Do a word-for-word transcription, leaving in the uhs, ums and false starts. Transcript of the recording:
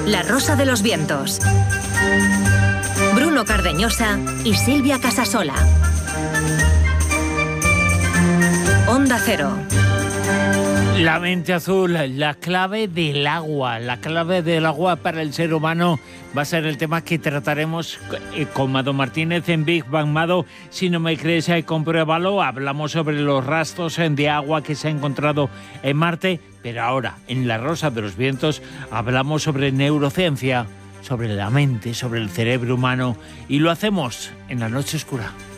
La Rosa de los Vientos. Bruno Cardeñosa y Silvia Casasola. Onda Cero. La mente azul, la clave del agua. La clave del agua para el ser humano va a ser el tema que trataremos con Mado Martínez en Big Bang. Mado, si no me crees, compruébalo. Hablamos sobre los rastros de agua que se ha encontrado en Marte, pero ahora, en La Rosa de los Vientos, hablamos sobre neurociencia, sobre la mente, sobre el cerebro humano, y lo hacemos en La Noche Oscura.